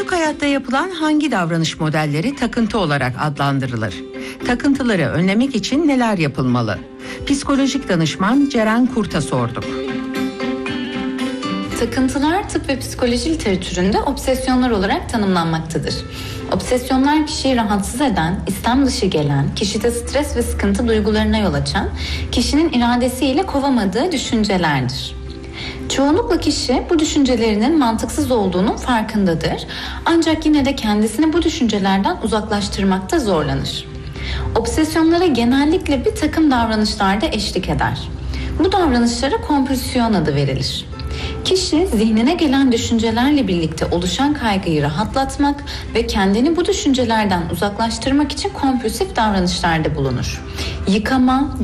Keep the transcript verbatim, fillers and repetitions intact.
Günlük hayatta yapılan hangi davranış modelleri takıntı olarak adlandırılır? Takıntıları önlemek için neler yapılmalı? Psikolojik danışman Ceren Kurt'a sorduk. Takıntılar tıp ve psikoloji literatüründe obsesyonlar olarak tanımlanmaktadır. Obsesyonlar kişiyi rahatsız eden, istem dışı gelen, kişide stres ve sıkıntı duygularına yol açan, kişinin iradesiyle kovamadığı düşüncelerdir. Çoğunlukla kişi bu düşüncelerinin mantıksız olduğunun farkındadır. Ancak yine de kendisini bu düşüncelerden uzaklaştırmakta zorlanır. Obsesyonlara genellikle bir takım davranışlarda eşlik eder. Bu davranışlara kompulsiyon adı verilir. Kişi zihnine gelen düşüncelerle birlikte oluşan kaygıyı rahatlatmak ve kendini bu düşüncelerden uzaklaştırmak için kompulsif davranışlarda bulunur. Yıkama,